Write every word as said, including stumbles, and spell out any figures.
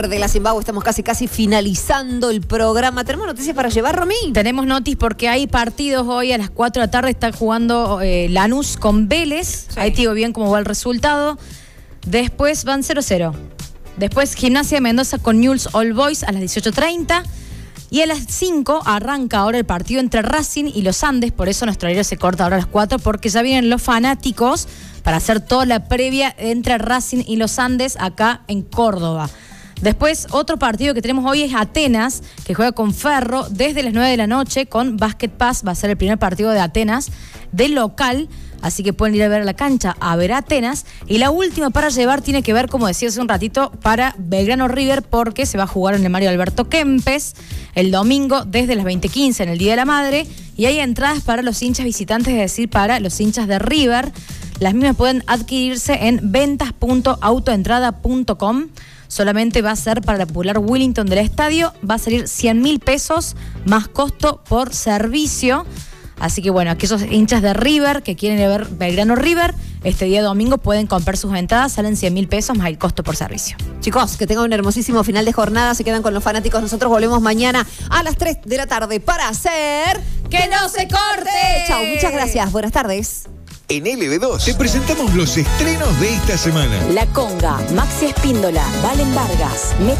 De la Zimbabue, estamos casi casi finalizando el programa. ¿Tenemos noticias para llevar, Romy? Tenemos noticias porque hay partidos hoy a las cuatro de la tarde. Está jugando eh, Lanús con Vélez. Sí. Ahí te digo bien cómo va el resultado. Después van cero cero. Después Gimnasia de Mendoza con Newell's Old Boys a las dieciocho treinta. Y a las cinco arranca ahora el partido entre Racing y los Andes. Por eso nuestro horario se corta ahora a las cuatro, porque ya vienen los fanáticos para hacer toda la previa entre Racing y los Andes acá en Córdoba. Después, otro partido que tenemos hoy es Atenas, que juega con Ferro desde las nueve de la noche con Basket Pass. Va a ser el primer partido de Atenas de local, así que pueden ir a ver a la cancha a ver a Atenas. Y la última para llevar tiene que ver, como decía hace un ratito, para Belgrano River, porque se va a jugar en el Mario Alberto Kempes el domingo desde las veinte quince en el Día de la Madre. Y hay entradas para los hinchas visitantes, es decir, para los hinchas de River. Las mismas pueden adquirirse en ventas punto autoentrada punto com. Solamente va a ser para la popular Willington del estadio. Va a salir cien mil pesos más costo por servicio. Así que bueno, aquellos hinchas de River que quieren ir a ver Belgrano River, este día domingo pueden comprar sus entradas. Salen cien mil pesos más el costo por servicio. Chicos, que tengan un hermosísimo final de jornada. Se quedan con los fanáticos. Nosotros volvemos mañana a las tres de la tarde para hacer... ¡Que no se corte! Chao, muchas gracias. Buenas tardes. En L B dos te presentamos los estrenos de esta semana. La Conga, Maxi Espíndola, Valen Vargas, Met